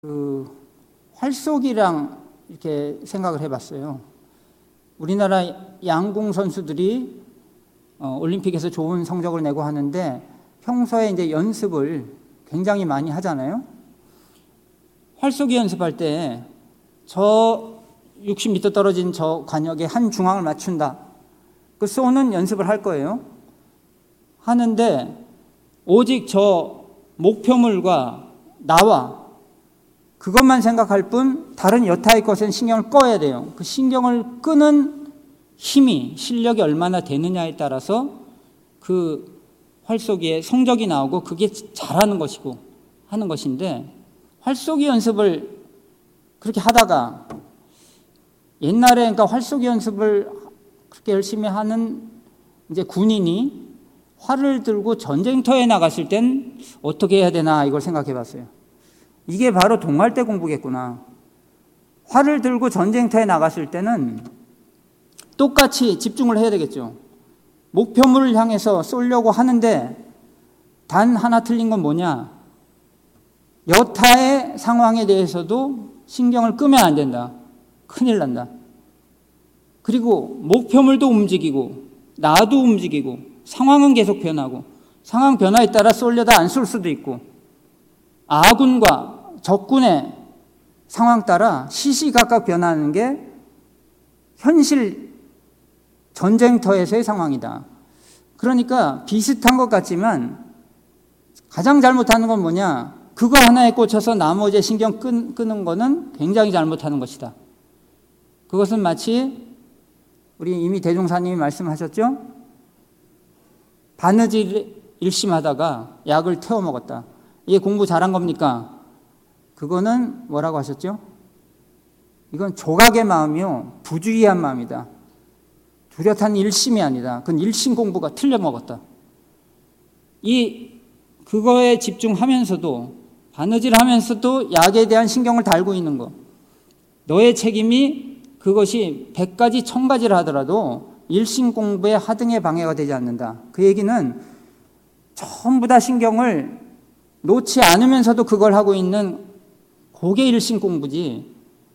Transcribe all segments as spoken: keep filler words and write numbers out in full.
그 활쏘기랑 이렇게 생각을 해봤어요. 우리나라 양궁 선수들이 어, 올림픽에서 좋은 성적을 내고 하는데 평소에 이제 연습을 굉장히 많이 하잖아요. 활쏘기 연습할 때 저 육십 미터 떨어진 저 관역에 한 중앙을 맞춘다. 그 쏘는 연습을 할 거예요. 하는데 오직 저 목표물과 나와 그것만 생각할 뿐 다른 여타의 것엔 신경을 꺼야 돼요. 그 신경을 끄는 힘이, 실력이 얼마나 되느냐에 따라서 그 활쏘기의 성적이 나오고 그게 잘하는 것이고 하는 것인데, 활쏘기 연습을 그렇게 하다가 옛날에 그러니까 활쏘기 연습을 그렇게 열심히 하는 이제 군인이 활을 들고 전쟁터에 나갔을 땐 어떻게 해야 되나 이걸 생각해 봤어요. 이게 바로 동할대 공부겠구나. 활을 들고 전쟁터에 나갔을 때는 똑같이 집중을 해야 되겠죠. 목표물을 향해서 쏘려고 하는데 단 하나 틀린 건 뭐냐? 여타의 상황에 대해서도 신경을 끄면 안 된다. 큰일 난다. 그리고 목표물도 움직이고 나도 움직이고 상황은 계속 변하고 상황 변화에 따라 쏠려다 안 쏠 수도 있고 아군과 적군의 상황 따라 시시각각 변하는 게 현실 전쟁터에서의 상황이다. 그러니까 비슷한 것 같지만 가장 잘못하는 건 뭐냐? 그거 하나에 꽂혀서 나머지 신경 끄, 끄는 거는 굉장히 잘못하는 것이다. 그것은 마치 우리 이미 대종사님이 말씀하셨죠? 바느질 일심하다가 약을 태워 먹었다. 이게 공부 잘한 겁니까? 그거는 뭐라고 하셨죠? 이건 조각의 마음이요, 부주의한 마음이다. 뚜렷한 일심이 아니다. 그건 일심 공부가 틀려 먹었다. 이 그거에 집중하면서도 바느질하면서도 약에 대한 신경을 달고 있는 거. 너의 책임이 그것이 백 가지, 천 가지를 하더라도 일심 공부에 하등의 방해가 되지 않는다. 그 얘기는 전부 다 신경을 놓지 않으면서도 그걸 하고 있는 그게 일심 공부지,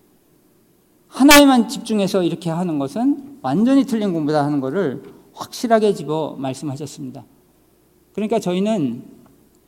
하나에만 집중해서 이렇게 하는 것은 완전히 틀린 공부다 하는 것을 확실하게 집어 말씀하셨습니다. 그러니까 저희는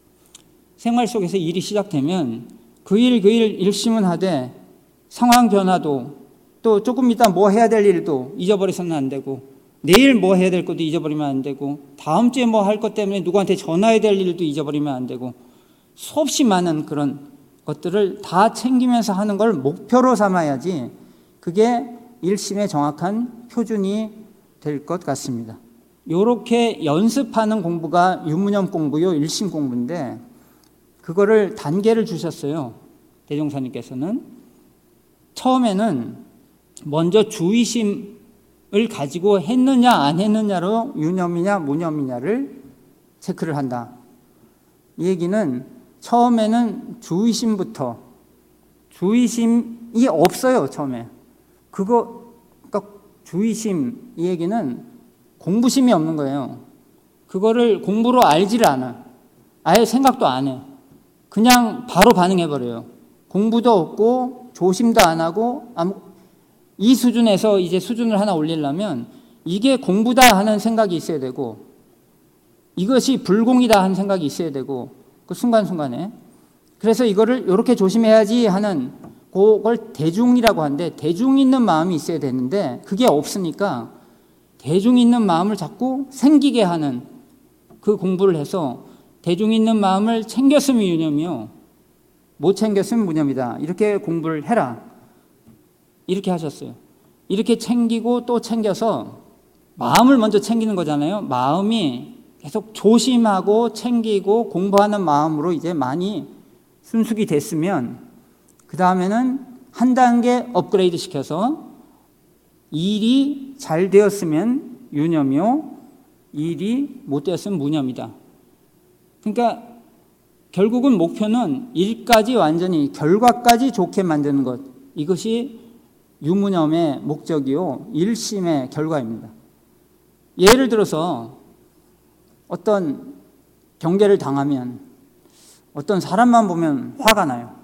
생활 속에서 일이 시작되면 그 일 그 일 일심은 하되 상황 변화도 또 조금 이따 뭐 해야 될 일도 잊어버려서는 안 되고 내일 뭐 해야 될 것도 잊어버리면 안 되고 다음 주에 뭐 할 것 때문에 누구한테 전화해야 될 일도 잊어버리면 안 되고 수없이 많은 그런 것들을 다 챙기면서 하는 걸 목표로 삼아야지 그게 일심의 정확한 표준이 될 것 같습니다. 이렇게 연습하는 공부가 유무념 공부요, 일심 공부인데 그거를 단계를 주셨어요. 대종사님께서는 처음에는 먼저 주의심을 가지고 했느냐 안 했느냐로 유념이냐 무념이냐를 체크를 한다. 이 얘기는 처음에는 주의심부터, 주의심이 없어요. 처음에 그거 그러니까 주의심, 이 얘기는 공부심이 없는 거예요. 그거를 공부로 알지를 않아. 아예 생각도 안 해. 그냥 바로 반응해버려요. 공부도 없고 조심도 안 하고 아무, 이 수준에서 이제 수준을 하나 올리려면 이게 공부다 하는 생각이 있어야 되고 이것이 불공이다 하는 생각이 있어야 되고 그 순간순간에, 그래서 이거를 이렇게 조심해야지 하는 그걸 대중이라고 하는데 대중 있는 마음이 있어야 되는데 그게 없으니까 대중 있는 마음을 자꾸 생기게 하는 그 공부를 해서 대중 있는 마음을 챙겼으면 유념이요, 못 챙겼으면 무념이다. 이렇게 공부를 해라. 이렇게 하셨어요. 이렇게 챙기고 또 챙겨서 마음을 먼저 챙기는 거잖아요. 마음이 계속 조심하고 챙기고 공부하는 마음으로 이제 많이 순숙이 됐으면 그 다음에는 한 단계 업그레이드 시켜서 일이 잘 되었으면 유념이요, 일이 못 되었으면 무념이다. 그러니까 결국은 목표는 일까지 완전히 결과까지 좋게 만드는 것, 이것이 유무념의 목적이요 일심의 결과입니다. 예를 들어서 어떤 경계를 당하면 어떤 사람만 보면 화가 나요.